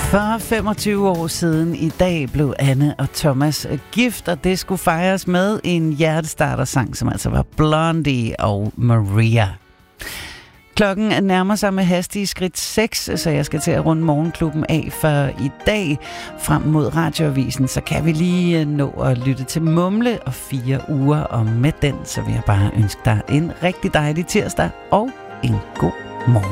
For 25 år siden i dag blev Anne og Thomas gift, og det skulle fejres med en hjertestartersang, som altså var Blondie og Maria. Klokken nærmer sig med hastige skridt 6, så jeg skal til at runde morgenklubben af for i dag. Frem mod radioavisen, så kan vi lige nå at lytte til Mumle og 4 uger, og med den, så vil jeg bare ønske dig en rigtig dejlig tirsdag og en god morgen.